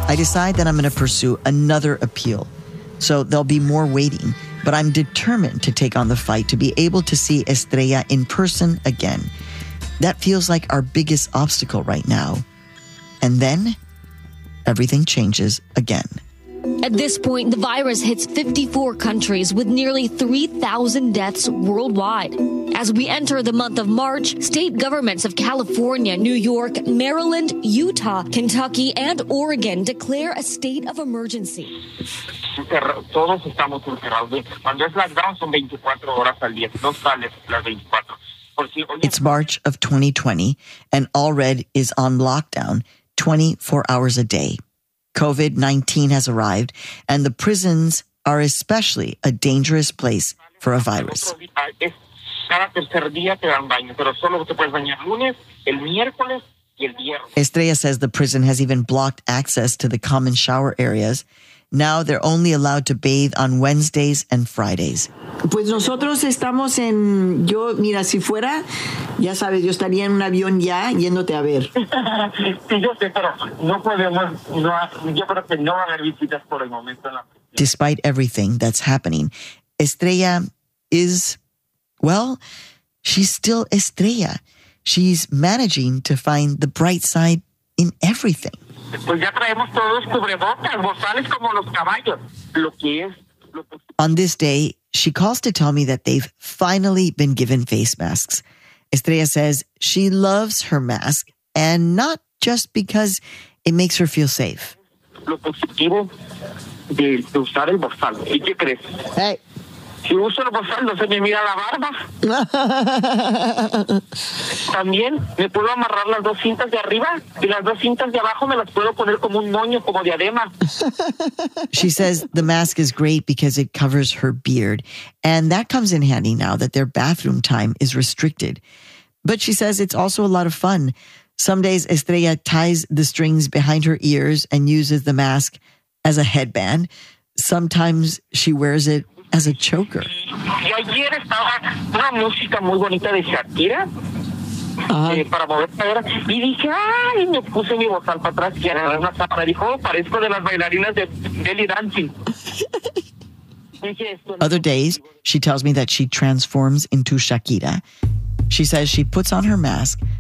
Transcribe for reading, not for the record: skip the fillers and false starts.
I decide that I'm going to pursue another appeal. So there'll be more waiting, but I'm determined to take on the fight to be able to see Estrella in person again. That feels like our biggest obstacle right now. And then everything changes again. At this point, the virus hits 54 countries with nearly 3,000 deaths worldwide. As we enter the month of March, state governments of California, New York, Maryland, Utah, Kentucky, and Oregon declare a state of emergency. Todos estamos encerrados. Cuando es lockdown son 24 horas al día. No sales las 24. It's March of 2020, and Allred is on lockdown 24 hours a day. COVID-19 has arrived, and the prisons are especially a dangerous place for a virus. Estrella says the prison has even blocked access to the common shower areas. Now they're only allowed to bathe on Wednesdays and Fridays. Pues nosotros estamos mira, si fuera, ya sabes, yo estaría en un avión ya yéndote a ver. Sí, yo sé, pero no podemos, yo creo que no va a haber visitas por el momento en la prisión. Despite everything that's happening, Estrella is, well, she's still Estrella. She's managing to find the bright side in everything. Pues ya traemos todos cubrebocas, bozales como los caballos. On this day, she calls to tell me that they've finally been given face masks. Estrella says she loves her mask, and not just because it makes her feel safe. Lo positivo de usar el bozal. ¿Y qué crees? Hey. Si uso el bozal, no se me mira la barba. También me puedo amarrar las dos cintas de arriba y las dos cintas de abajo me las puedo poner como un moño, como diadema. She says the mask is great because it covers her beard, and that comes in handy now that their bathroom time is restricted. But she says it's also a lot of fun. Some days Estrella ties the strings behind her ears and uses the mask as a headband. Sometimes she wears it as a choker. Y ayer estaba una música muy bonita de Shakira para mover cadera y dije, ay, me puse mi bozal para atrás y era una sábana. Dijo, parezco de las bailarinas de belly dancing. Other days, she tells me that she transforms into Shakira. She says she puts on her mask,